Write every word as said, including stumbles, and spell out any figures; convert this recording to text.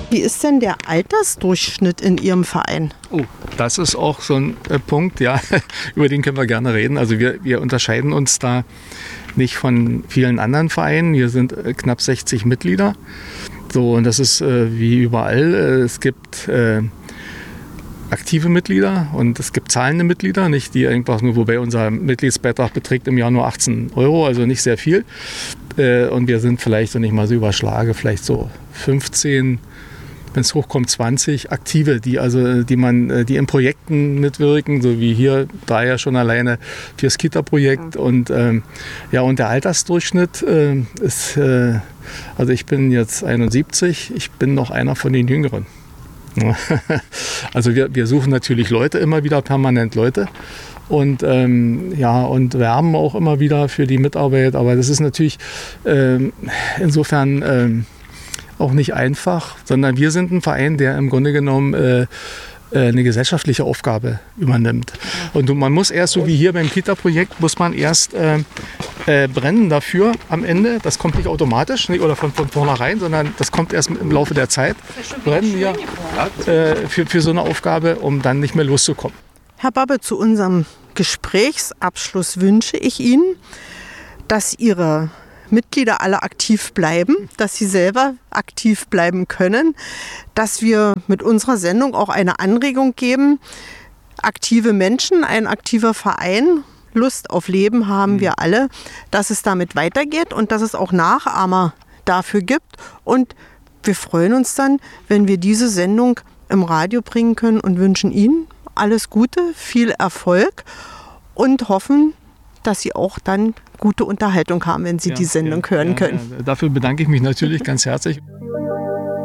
Wie ist denn der Altersdurchschnitt in Ihrem Verein? Oh, das ist auch so ein äh, Punkt, ja, über den können wir gerne reden. Also wir, wir unterscheiden uns da nicht von vielen anderen Vereinen. Wir sind äh, knapp sechzig Mitglieder. So, und das ist äh, wie überall. Äh, es gibt äh, aktive Mitglieder und es gibt zahlende Mitglieder, nicht die einfach nur, wobei unser Mitgliedsbeitrag beträgt im Jahr nur achtzehn Euro, also nicht sehr viel. Äh, und wir sind vielleicht, wenn ich mal so überschlage, vielleicht so fünfzehn, wenn es hochkommt, zwanzig Aktive, die also, die man, die in Projekten mitwirken, so wie hier, da ja schon alleine fürs Kita-Projekt. Und ähm, ja, und der Altersdurchschnitt äh, ist, äh, also ich bin jetzt einundsiebzig, ich bin noch einer von den Jüngeren. Also wir, wir suchen natürlich Leute, immer wieder permanent Leute. Und ähm, ja, und werben auch immer wieder für die Mitarbeit. Aber das ist natürlich ähm, insofern ähm, auch nicht einfach, sondern wir sind ein Verein, der im Grunde genommen äh, eine gesellschaftliche Aufgabe übernimmt. Und man muss erst, so wie hier beim Kita-Projekt, muss man erst äh, äh, brennen dafür am Ende. Das kommt nicht automatisch nicht, oder von, von vornherein, sondern das kommt erst im Laufe der Zeit. Brennen wir äh, für, für so eine Aufgabe, um dann nicht mehr loszukommen. Herr Babbe, zu unserem Gesprächsabschluss wünsche ich Ihnen, dass Ihre Mitglieder alle aktiv bleiben, dass sie selber aktiv bleiben können, dass wir mit unserer Sendung auch eine Anregung geben. Aktive Menschen, ein aktiver Verein, Lust auf Leben haben wir alle, dass es damit weitergeht und dass es auch Nachahmer dafür gibt. Und wir freuen uns dann, wenn wir diese Sendung im Radio bringen können und wünschen Ihnen alles Gute, viel Erfolg und hoffen, dass Sie auch dann gute Unterhaltung haben, wenn Sie ja, die Sendung ja, hören ja, können. Ja, dafür bedanke ich mich natürlich ganz herzlich.